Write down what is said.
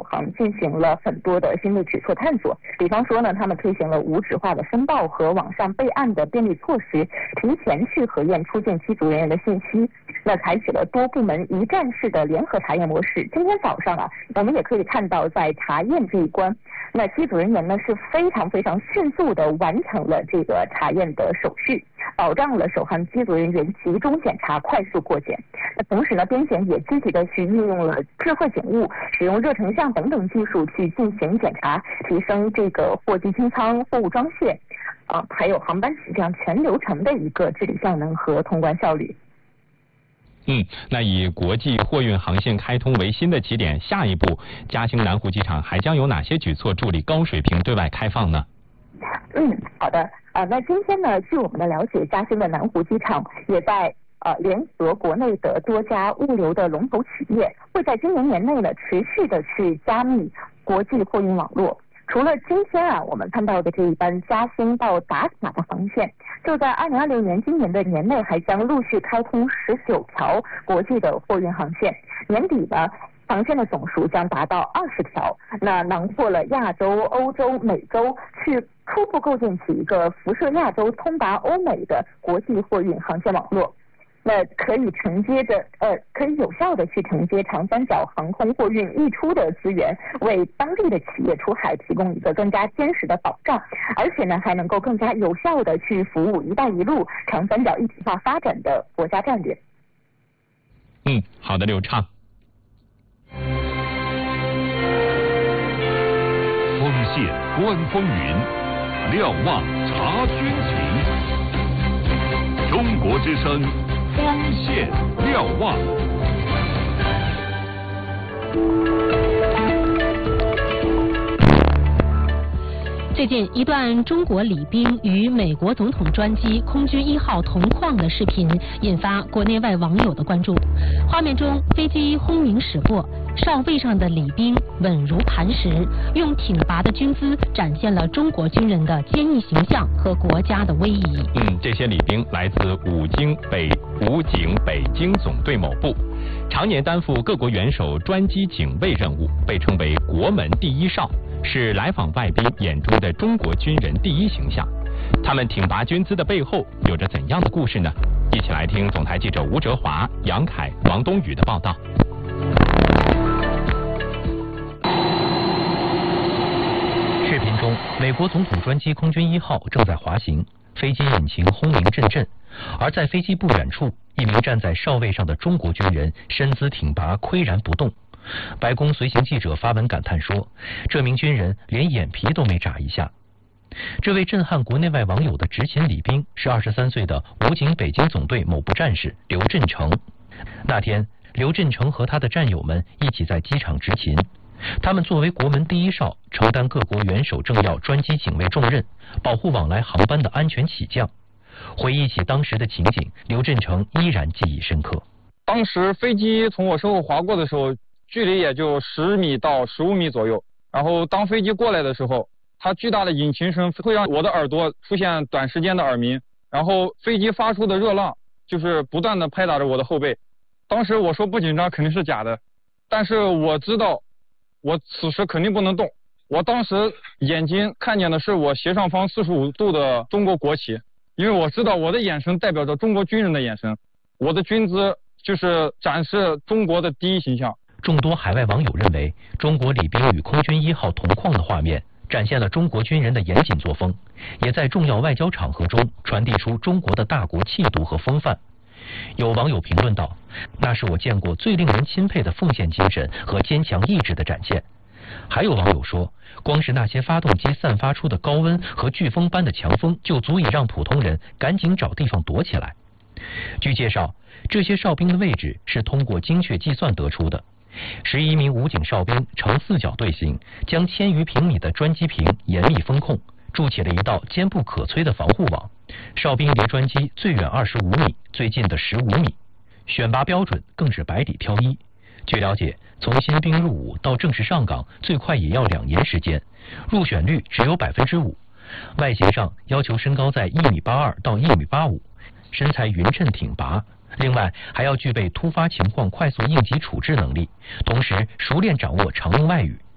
航进行了很多的新的举措探索。比方说呢，他们推行了无纸化的申报和网上备案的便利措施，提前去核验出境机组人员的信息。那采取了多部门一站式的联合查验模式。今天早上啊，我们也可以看到，在查验这一关，那机组人员呢是非常迅速的完成了这个查验的手续，保障了首航机组人员集中检查、快速过检。那同时呢，边检也积极的去运用了智慧警务、使用热成像等等技术去进行检查，提升这个货机清仓、货物装卸还有航班起降全流程的一个治理效能和通关效率。 那以国际货运航线开通为新的起点，下一步嘉兴南湖机场还将有哪些举措助力高水平对外开放呢？ 好的那今天呢，据我们的了解，嘉兴的南湖机场也在联合国内的多家物流的龙头企业，会在今年年内呢持续的去加密国际货运网络。除了今天我们看到的这一班嘉兴到达卡的航线，就在2026年今年的年内还将陆续开通19条国际的货运航线，年底呢航线的总数将达到20条，那囊括了亚洲、欧洲、美洲，去初步构建起一个辐射亚洲、通达欧美的国际货运航线网络。那可以有效的去承接长三角航空货运溢出的资源，为当地的企业出海提供一个更加坚实的保障，而且呢还能够更加有效的去服务“一带一路”长三角一体化发展的国家战略。 好的，刘畅。 锋线观风云，瞭望察军情。中国之声，锋线瞭望。 最近，一段中国礼宾与美国总统专机空军1号同框的视频引发国内外网友的关注。画面中，飞机轰鸣驶过，哨位上的礼宾稳如磐石，用挺拔的军姿展现了中国军人的坚毅形象和国家的威仪。 这些礼宾来自武警北京总队某部，常年担负各国元首专机警卫任务，被称为国门第一哨，是来访外宾眼中的中国军人第一形象。他们挺拔军姿的背后有着怎样的故事呢？一起来听总台记者吴哲华、杨凯、王冬雨的报道。 视频中，美国总统专机空军1号正在滑行，飞机引擎轰鸣阵阵，而在飞机不远处，一名站在哨位上的中国军人身姿挺拔，岿然不动。白宫随行记者发文感叹说，这名军人连眼皮都没眨一下。这位震撼国内外网友的执勤礼宾是23岁的武警北京总队某部战士刘振成。那天，刘振成和他的战友们一起在机场执勤，他们作为国门第一哨，承担各国元首政要专机警卫重任，保护往来航班的安全起降。回忆起当时的情景，刘振成依然记忆深刻。 当时飞机从我身后划过的时候，距离也就10米到15米左右，然后当飞机过来的时候，它巨大的引擎声会让我的耳朵出现短时间的耳鸣，然后飞机发出的热浪就是不断的拍打着我的后背。当时我说不紧张肯定是假的，但是我知道我此时肯定不能动。我当时眼睛看见的是我斜上方45度的中国国旗，因为我知道我的眼神代表着中国军人的眼神，我的军姿就是展示中国的第一形象。 众多海外网友认为，中国礼宾与空军1号同框的画面展现了中国军人的严谨作风，也在重要外交场合中传递出中国的大国气度和风范。有网友评论道，那是我见过最令人钦佩的奉献精神和坚强意志的展现。还有网友说，光是那些发动机散发出的高温和飓风般的强风就足以让普通人赶紧找地方躲起来。据介绍，这些哨兵的位置是通过精确计算得出的。11名武警哨兵呈4角队形，将1000余平米的专机坪严密封控，筑起了一道坚不可摧的防护网。哨兵离专机最远25米，最近的15米。选拔标准更是百里挑一。据了解，从新兵入伍到正式上岗，最快也要2年时间，入选率只有5%。外形上要求身高在1.82米到1.85米，身材匀称挺拔。另外，还要具备突发情况快速应急处置能力，同时熟练掌握常用外语。